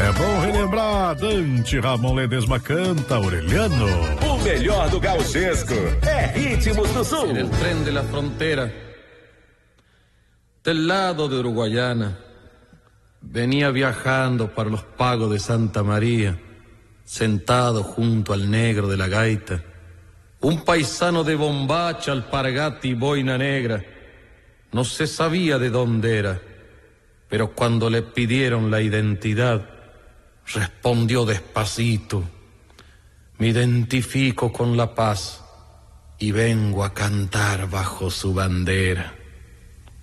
É bom relembrar Dante Ramon Ledesma canta Aureliano. O melhor do gauchesco é Ritmos do Sul. En el tren de la frontera, del lado de Uruguayana, venía viajando para los pagos de Santa María, sentado junto al negro de la gaita, un paisano de bombacha, alpargata y boina negra. No se sabía de dónde era, pero cuando le pidieron la identidad, respondió despacito: me identifico con la paz y vengo a cantar bajo su bandera.